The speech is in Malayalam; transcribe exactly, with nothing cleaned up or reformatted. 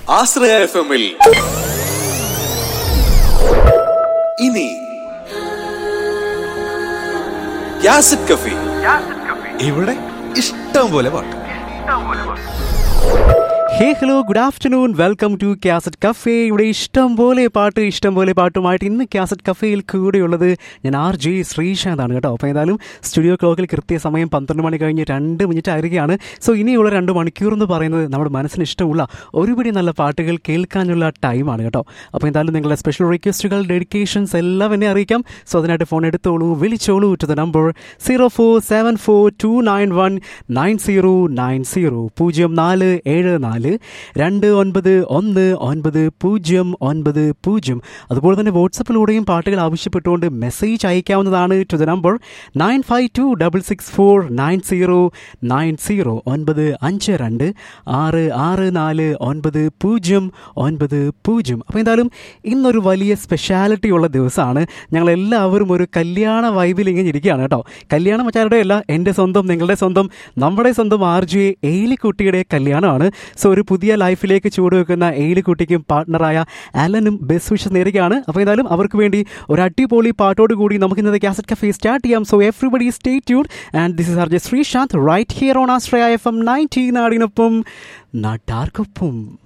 ആശ്രയ എഫ് എമ്മിൽ ഇനി കാസറ്റ് കഫേ. ഇവിടെ ഇഷ്ടം പോലെ പാട്ട്. ഹേ hello, good afternoon, welcome to cassette cafe. ഇവിടെ ഇഷ്ടം പോലെ പാട്ട് ഇഷ്ടം പോലെ പാട്ടുമായിട്ട് ഇന്ന് കാസറ്റ് കഫേയിൽ കൂടെയുള്ളത് ഞാൻ ആർ ജെ ശ്രീശാന്താണ് കേട്ടോ. അപ്പോൾ ഏതായാലും സ്റ്റുഡിയോ ക്ലോക്കിൽ കൃത്യസമയം പന്ത്രണ്ട് മണി കഴിഞ്ഞ് രണ്ട് മിനിറ്റ് ആയിരിക്കുകയാണ്. സോ ഇനിയുള്ള രണ്ട് മണിക്കൂർ എന്ന് പറയുന്നത് നമ്മുടെ മനസ്സിന് ഇഷ്ടമുള്ള ഒരുപിടി നല്ല പാട്ടുകൾ കേൾക്കാനുള്ള ടൈമാണ് കേട്ടോ. അപ്പോൾ എന്തായാലും നിങ്ങളുടെ സ്പെഷ്യൽ റിക്വസ്റ്റുകൾ, ഡെഡിക്കേഷൻസ് എല്ലാം എന്നെ അറിയിക്കാം. സോ അതിനായിട്ട് ഫോൺ എടുത്തോളൂ, വിളിച്ചോളൂ to the number zero four seven four to nine one nine zero nine zero പൂജ്യം നാല് ഏഴ് നാല് രണ്ട് ഒൻപത് ഒന്ന് ഒൻപത് പൂജ്യം ഒൻപത് പൂജ്യം. അതുപോലെ തന്നെ വാട്സപ്പിലൂടെയും പാട്ടുകൾ ആവശ്യപ്പെട്ടുകൊണ്ട് മെസ്സേജ് അയക്കാവുന്നതാണ് to the number nine five to double six four nine zero nine zero ഒൻപത് അഞ്ച് രണ്ട് ആറ് ആറ് നാല് ഒൻപത് പൂജ്യം ഒൻപത് പൂജ്യം. അപ്പോൾ എന്തായാലും ഇന്നൊരു വലിയ സ്പെഷ്യാലിറ്റി ഉള്ള ദിവസമാണ്. ഞങ്ങളെല്ലാവരും ഒരു കല്യാണ വൈബിൽ ഇങ്ങനെ ഇരിക്കുകയാണ് കേട്ടോ. കല്യാണം മറ്റാരുടെ അല്ല, എൻ്റെ സ്വന്തം, നിങ്ങളുടെ സ്വന്തം, നമ്മുടെ സ്വന്തം ആർ ജെ ഏലിക്കുട്ടിയുടെ കല്യാണമാണ്. സോ ഒരു പുതിയ ലൈഫിലേക്ക് ചൂടുവെക്കുന്ന ഏലിക്കുട്ടിക്കും പാർട്ട്ണറായ അലനും ബെസ്റ്റ് വിഷസ് നേരുകയാണ്. അപ്പോൾ ഏതായാലും അവർക്ക് വേണ്ടി ഒരു അടിപൊളി പാട്ടോട് കൂടി നമുക്ക് ഇന്നത്തെ കാസറ്റ് കഫേ സ്റ്റാർട്ട് ചെയ്യാം. So everybody stay tuned and this is R J Sreesanth right here on Ashraya F M ninety. നാടിനൊപ്പം നാട്ടാർക്കൊപ്പം.